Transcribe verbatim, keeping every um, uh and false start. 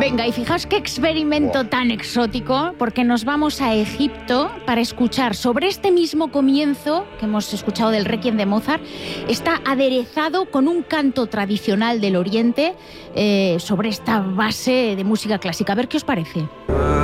Venga, y fijaos qué experimento tan exótico, porque nos vamos a Egipto para escuchar sobre este mismo comienzo que hemos escuchado del Requiem de Mozart. Está aderezado con un canto tradicional del Oriente eh, sobre esta base de música clásica. A ver qué os parece.